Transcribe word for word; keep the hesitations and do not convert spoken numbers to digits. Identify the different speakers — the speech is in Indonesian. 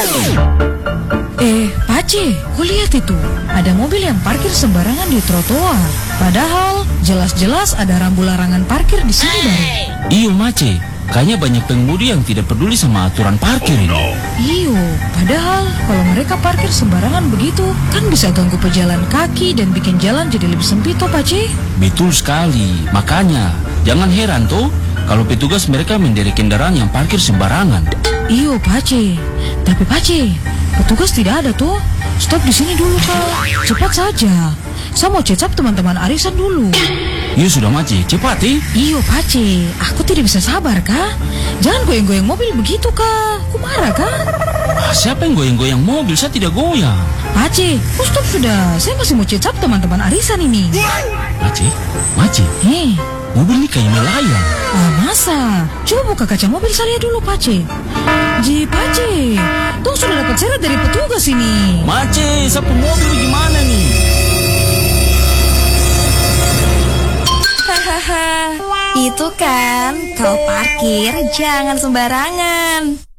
Speaker 1: Eh, Pace, kau lihat itu. Ada mobil yang parkir sembarangan di trotoar. Padahal jelas-jelas ada rambu larangan parkir di sini, Bang.
Speaker 2: Iyo, Mace. Kayaknya banyak pengemudi yang tidak peduli sama aturan parkir ini.
Speaker 1: Iyo, padahal kalau mereka parkir sembarangan begitu, kan bisa ganggu pejalan kaki dan bikin jalan jadi lebih sempit, toh, Pace.
Speaker 2: Betul sekali. Makanya, jangan heran tuh kalau petugas mereka menderek kendaraan yang parkir sembarangan.
Speaker 1: Iyo, Pace. Tapi Pace, petugas tidak ada tuh. Stop di sini dulu, Kak. Cepat saja. Saya mau cecap teman-teman arisan dulu.
Speaker 2: Iyo sudah, Mace, cepat eh.
Speaker 1: Iyo, Pace. Aku tidak bisa sabar, Kak. Jangan goyang-goyang mobil begitu, Kak. Aku marah, Kak.
Speaker 2: Ah, siapa yang goyang-goyang mobil? Saya tidak goyang.
Speaker 1: Pace, oh, stop sudah. Saya masih mau cecap teman-teman arisan ini.
Speaker 2: Mace, Mace.
Speaker 1: Hei.
Speaker 2: Mobil ini kayak melayang.
Speaker 1: Ah, masa? Coba buka kaca mobil saya dulu, Pace. Ji, Pace. Tuh sudah dapat seret dari petugas ini.
Speaker 2: Mace, sapu mobil gimana nih?
Speaker 3: Hahaha, itu kan kau parkir jangan sembarangan.